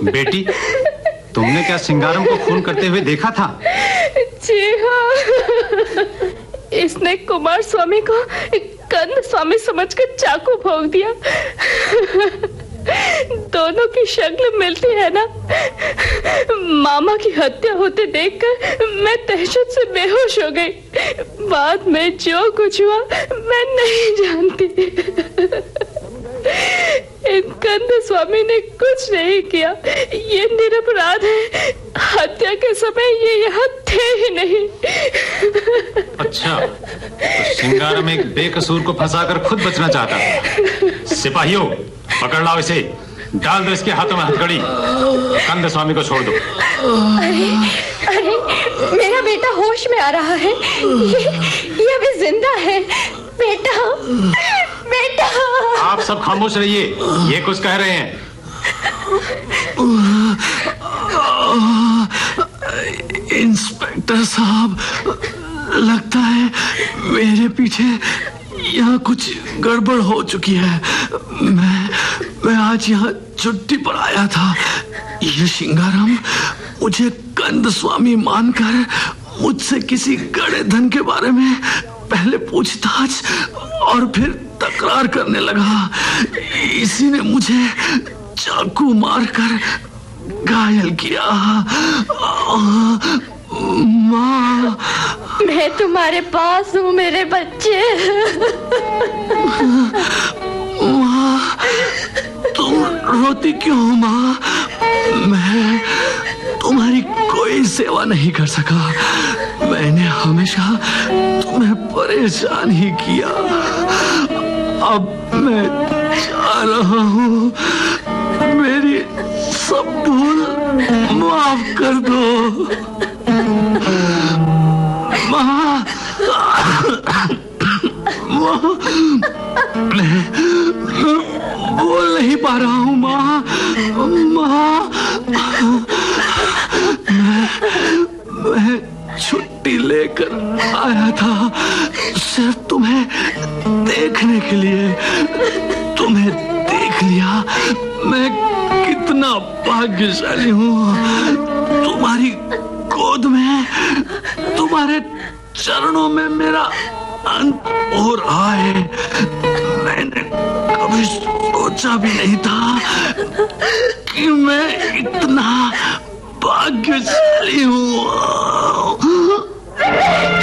बेटी, तुमने क्या सिंगारम को खून करते हुए देखा था? जी हाँ, इसने कुमार स्वामी को कंद स्वामी समझकर चाकू भोंक दिया। दोनों की शक्ल मिलती है ना। मामा की हत्या होते देखकर मैं दहशत से बेहोश हो गई। बाद में जो कुछ हुआ मैं नहीं जानती। कंद स्वामी ने कुछ नहीं किया, ये निरपराध है। हत्या के समय ये यहाँ थे ही नहीं। अच्छा, तो सिंगारम एक बेकसूर को फंसाकर खुद बचना चाहता। सिपाहियों, पकड़ लाओ इसे, डाल दो इसके हाथों में हथकड़ी। कंद स्वामी को छोड़ दो। अरे, मेरा बेटा होश में आ रहा है। ये अभी जिंदा है। बेटा, बेटा। आप सब खामोश रहिए, ये कुछ कह रहे हैं। इंस्पेक्टर साहब, लगता है मेरे पीछे यहाँ कुछ गड़बड़ हो चुकी है। मैं आज यहाँ छुट्टी पर आया था। ये सिंगारम मुझे कंद स्वामी मानकर मुझसे किसी गड़े धन के बारे में पहले पूछताछ और फिर तकरार करने लगा। इसी ने मुझे चाकू मारकर घायल किया। माँ, मैं तुम्हारे पास हूँ मेरे बच्चे। माँ, तुम रोती क्यों माँ? मैं तुम्हारी कोई सेवा नहीं कर सका। मैंने हमेशा तुम्हें परेशान ही किया। अब मैं जा रहा हूँ। मेरी सब भूल माफ कर दो। माँ, मैं बोल नहीं पा रहा हूँ माँ। माँ, मैं छुट्टी लेकर आया था सिर्फ तुम्हें देखने के लिए। तुम्हें देख लिया। मैं कितना भाग्यशाली हूँ। तुम्हारी गोद में, तुम्हारे चरणों में मेरा अंत हो रहा है। मैंने कभी सोचा भी नहीं था कि मैं इतना भाग्यशाली हूँ।